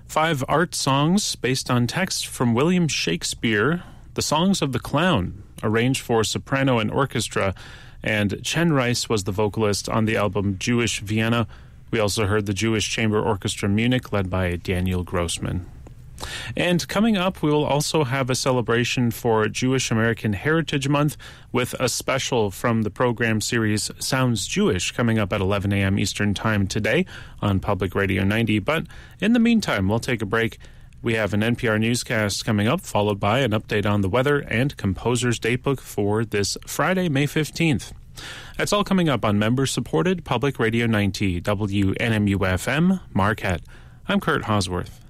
5 art songs based on text from William Shakespeare, The Songs of the Clown, arranged for soprano and orchestra, and Chen Rice was the vocalist on the album Jewish Vienna. We also heard the Jewish Chamber Orchestra Munich, led by Daniel Grossman. And coming up, we will also have a celebration for Jewish American Heritage Month with a special from the program series Sounds Jewish coming up at 11 a.m. Eastern Time today on Public Radio 90. But in the meantime, we'll take a break. We have an NPR newscast coming up, followed by an update on the weather and Composer's Datebook for this Friday, May 15th. That's all coming up on member-supported Public Radio 90, WNMU-FM, Marquette. I'm Kurt Hosworth.